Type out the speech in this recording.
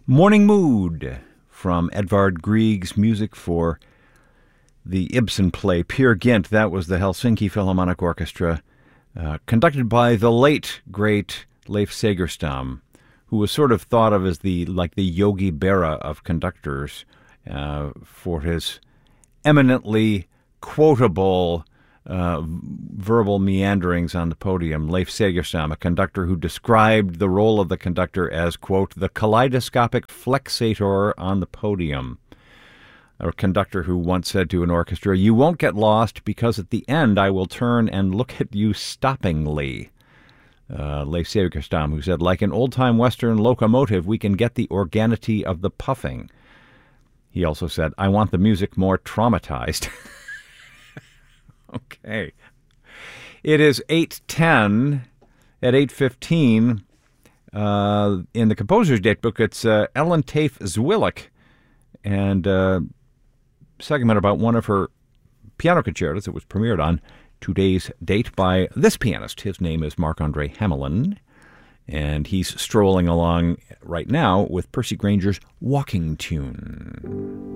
Morning Mood from Edvard Grieg's music for the Ibsen play Peer Gynt. That was the Helsinki Philharmonic Orchestra, conducted by the late, great Leif Segerstam, who was sort of thought of as the Yogi Berra of conductors for his eminently quotable verbal meanderings on the podium. Leif Segerstam, a conductor who described the role of the conductor as, quote, the kaleidoscopic flexator on the podium. A conductor who once said to an orchestra, "You won't get lost because at the end I will turn and look at you stoppingly." Leif Segerstam, who said, like an old-time Western locomotive, we can get the organicity of the puffing. He also said, I want the music more traumatized. Okay. It is 8:10. At 8:15, in the composer's datebook, it's Ellen Tafe Zwillik, and a segment about one of her piano concertos that was premiered on today's date by this pianist. His name is Marc-Andre Hamelin, and he's strolling along right now with Percy Granger's Walking Tune.